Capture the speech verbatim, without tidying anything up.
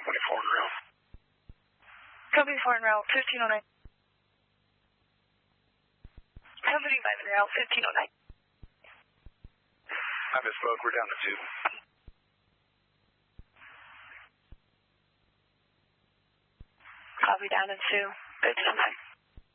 twenty-four in rail. Copy four in rail, fifteen oh nine. seventy-five in rail, fifteen oh nine. I misspoke, we're down to two. Copy down to two, fifteen oh nine.